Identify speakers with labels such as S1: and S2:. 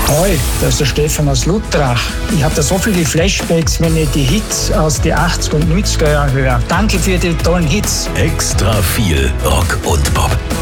S1: Hoi, das ist der Stefan aus Luttrach. Ich habe da so viele Flashbacks, wenn ich die Hits aus den 80er und 90er Jahren höre. Danke für die tollen Hits.
S2: Extra viel Rock und Pop.